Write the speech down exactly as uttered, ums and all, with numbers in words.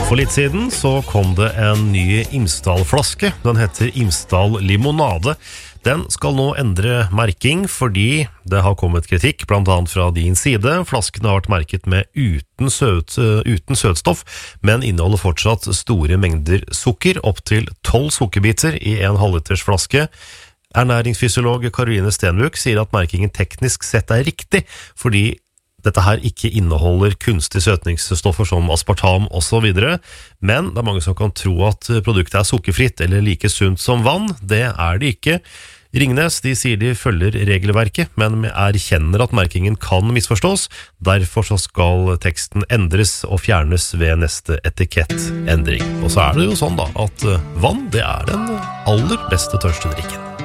For litt siden så kom det en ny Imsdal-flaske. Den heter Imsdal Limonade. Den skal nå endre merking fordi det har kommet kritikk, blant annet fra din side. Flasken har vært merket med uten, søt, uten søtstoff, men inneholder fortsatt store mengder sukker, opp til tolv sukkerbiter i en halvliters flaske. Ernæringsfysiolog Karoline Stenvuk sier at merkingen teknisk sett er riktig, fordi dette her ikke inneholder kunstige søtningsstoffer som aspartam og så videre, men det er mange som kan tro at produktet er sukkerfritt eller like sunt som vann. Det er det ikke. Ringnes de sier de følger regelverket, men erkjenner at merkingen kan misforstås. Derfor så skal teksten endres og fjernes ved neste etikettendring. Og så er det jo sånn da, at vann det er den aller beste tørstedrikken.